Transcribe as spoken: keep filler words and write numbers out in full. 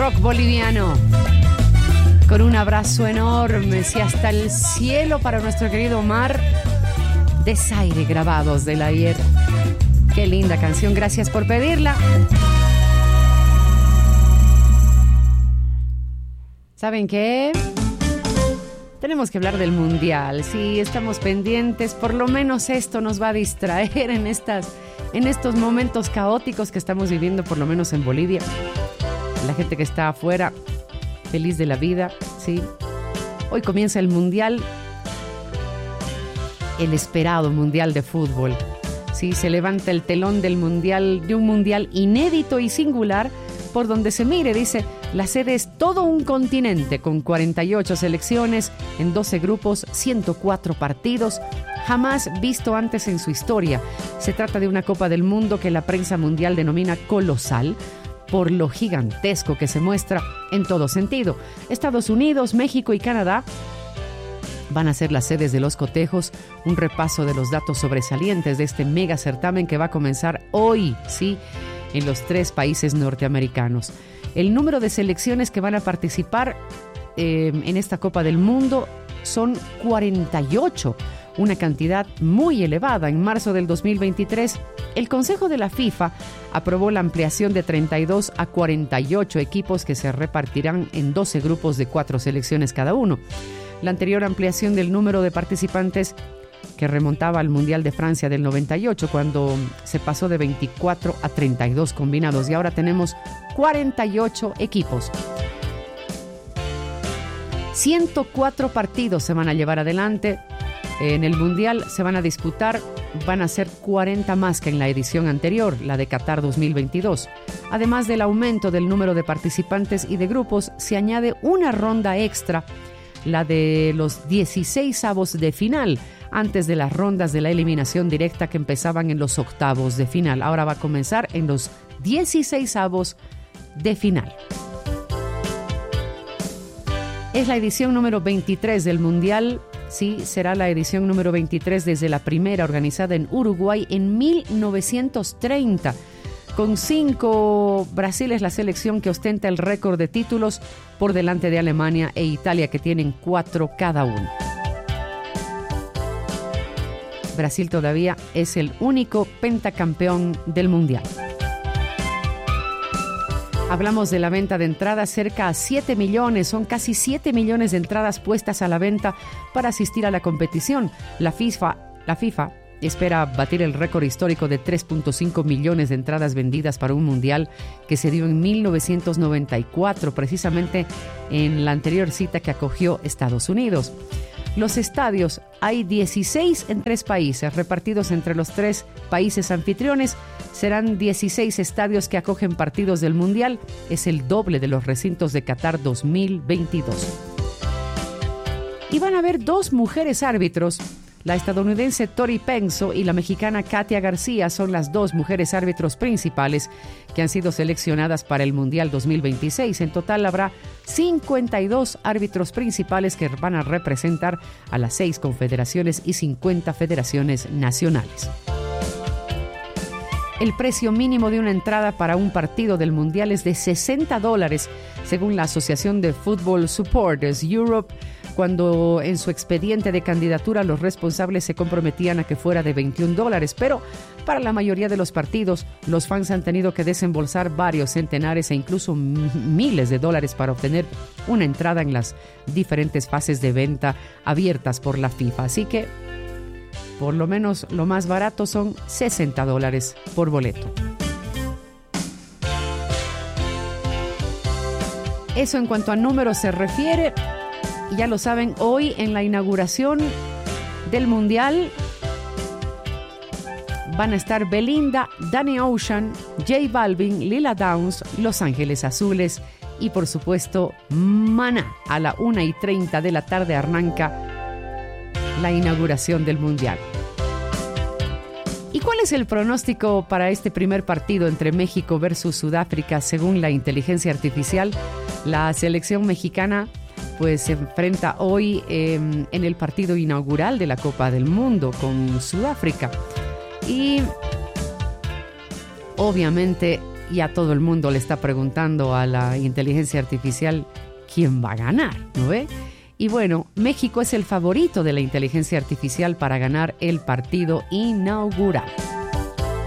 rock boliviano. Con un abrazo enorme, sí, hasta el cielo para nuestro querido Omar. Desaire, grabados del ayer. Qué linda canción, gracias por pedirla. ¿Saben qué? Tenemos que hablar del mundial. Sí, estamos pendientes. Por lo menos esto nos va a distraer en estas, en estos momentos caóticos que estamos viviendo, por lo menos en Bolivia. La gente que está afuera, feliz de la vida, sí. Hoy comienza el mundial, el esperado mundial de fútbol. Sí, se levanta el telón del mundial, de un mundial inédito y singular, por donde se mire, dice, la sede es todo un continente con cuarenta y ocho selecciones en doce grupos, ciento cuatro partidos, jamás visto antes en su historia. Se trata de una Copa del Mundo que la prensa mundial denomina colosal por lo gigantesco que se muestra en todo sentido. Estados Unidos, México y Canadá van a ser las sedes de los cotejos. Un repaso de los datos sobresalientes de este mega certamen que va a comenzar hoy, sí, en los tres países norteamericanos. El número de selecciones que van a participar eh, en esta Copa del Mundo son cuarenta y ocho, una cantidad muy elevada. En marzo del dos mil veintitrés, el Consejo de la FIFA aprobó la ampliación de treinta y dos a cuarenta y ocho equipos que se repartirán en doce grupos de cuatro selecciones cada uno. La anterior ampliación del número de participantes, que remontaba al Mundial de Francia del noventa y ocho, cuando se pasó de veinticuatro a treinta y dos combinados, y ahora tenemos cuarenta y ocho equipos. ciento cuatro partidos se van a llevar adelante. En el Mundial se van a disputar, van a ser cuarenta más que en la edición anterior, la de Qatar dos mil veintidós. Además del aumento del número de participantes y de grupos, se añade una ronda extra, la de los dieciseisavos de final, antes de las rondas de la eliminación directa que empezaban en los octavos de final. Ahora va a comenzar en los dieciseisavos de final. Es la edición número veintitrés del Mundial. Sí, será la edición número veintitrés desde la primera, organizada en Uruguay en mil novecientos treinta. Con cinco, Brasil es la selección que ostenta el récord de títulos por delante de Alemania e Italia, que tienen cuatro cada uno. Brasil todavía es el único pentacampeón del Mundial. Hablamos de la venta de entradas, cerca a siete millones, son casi siete millones de entradas puestas a la venta para asistir a la competición. La FIFA, la FIFA espera batir el récord histórico de tres punto cinco millones de entradas vendidas para un mundial que se dio en mil novecientos noventa y cuatro, precisamente en la anterior cita que acogió Estados Unidos. Los estadios, hay dieciséis en tres países, repartidos entre los tres países anfitriones. Serán dieciséis estadios que acogen partidos del Mundial. Es el doble de los recintos de Qatar dos mil veintidós. Y van a haber dos mujeres árbitros. La estadounidense Tori Penso y la mexicana Katia García son las dos mujeres árbitros principales que han sido seleccionadas para el Mundial dos mil veintiséis. En total habrá cincuenta y dos árbitros principales que van a representar a las seis confederaciones y cincuenta federaciones nacionales. El precio mínimo de una entrada para un partido del Mundial es de sesenta dólares, según la Asociación de Football Supporters Europe, cuando en su expediente de candidatura los responsables se comprometían a que fuera de veintiún dólares, pero para la mayoría de los partidos los fans han tenido que desembolsar varios centenares e incluso miles de dólares para obtener una entrada en las diferentes fases de venta abiertas por la FIFA. Así que, por lo menos, lo más barato son sesenta dólares por boleto. Eso en cuanto a números se refiere. Ya lo saben, hoy en la inauguración del Mundial van a estar Belinda, Danny Ocean, J Balvin, Lila Downs, Los Ángeles Azules y, por supuesto, Maná. A la una y treinta de la tarde arranca la inauguración del Mundial. ¿Y cuál es el pronóstico para este primer partido entre México versus Sudáfrica? Según la inteligencia artificial, la selección mexicana pues se enfrenta hoy eh, en el partido inaugural de la Copa del Mundo con Sudáfrica. Y obviamente y a todo el mundo le está preguntando a la inteligencia artificial quién va a ganar, ¿no ve? Y bueno, México es el favorito de la inteligencia artificial para ganar el partido inaugural.